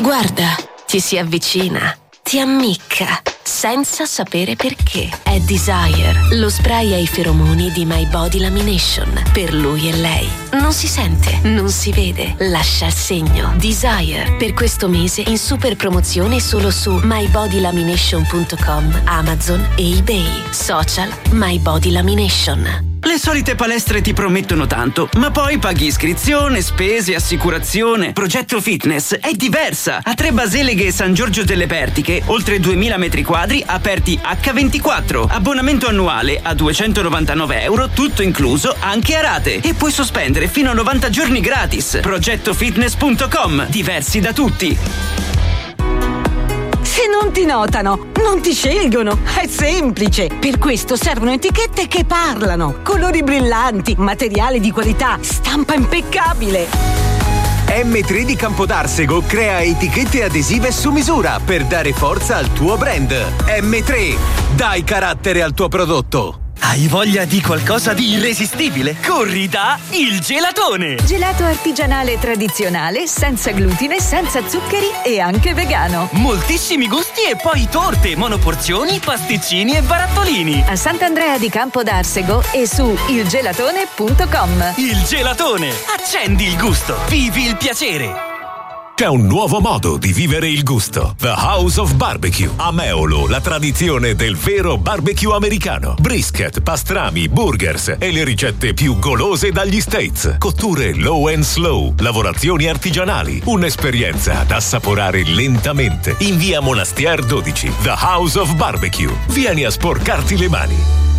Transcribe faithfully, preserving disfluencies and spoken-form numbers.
Guarda, ti si avvicina, ti ammicca, senza sapere perché. È Desire, lo spray ai feromoni di My Body Lamination. Per lui e lei. Non si sente, non si vede, lascia il segno. Desire, per questo mese in super promozione solo su my body lamination punto com, Amazon e eBay. Social My Body Lamination. Le solite palestre ti promettono tanto, ma poi paghi iscrizione, spese, assicurazione. Progetto Fitness è diversa. Ha tre Baseleghe e San Giorgio delle Pertiche, oltre duemila metri quadri aperti acca ventiquattro. Abbonamento annuale a duecentonovantanove euro, tutto incluso, anche a rate. E puoi sospendere fino a novanta giorni gratis. progetto fitness punto com. Diversi da tutti. Se non ti notano, non ti scelgono. È semplice. Per questo servono etichette che parlano. Colori brillanti, materiale di qualità, stampa impeccabile. M tre di Campodarsego crea etichette adesive su misura per dare forza al tuo brand. M tre, dai carattere al tuo prodotto. Hai voglia di qualcosa di irresistibile? Corri da Il Gelatone! Gelato artigianale tradizionale, senza glutine, senza zuccheri e anche vegano. Moltissimi gusti e poi torte, monoporzioni, pasticcini e barattolini. A Sant'Andrea di Campodarsego e su il gelatone punto com. Il Gelatone! Accendi il gusto, vivi il piacere! C'è un nuovo modo di vivere il gusto. The House of Barbecue. A Meolo, la tradizione del vero barbecue americano. Brisket, pastrami, burgers e le ricette più golose dagli States. Cotture low and slow, lavorazioni artigianali. Un'esperienza da assaporare lentamente. In via Monastier dodici. The House of Barbecue. Vieni a sporcarti le mani.